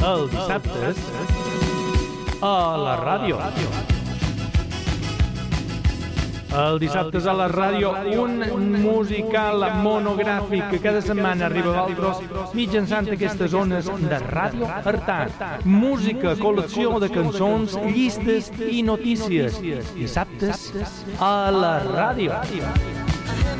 els dissabtes a la ràdio. El dissabtes a la ràdio, un musical monogràfic que cada setmana arriba a vosaltres mitjançant aquestes zones de Ràdio Artà. Música, col·lecció de cançons, llistes i notícies. Dissabtes a la ràdio.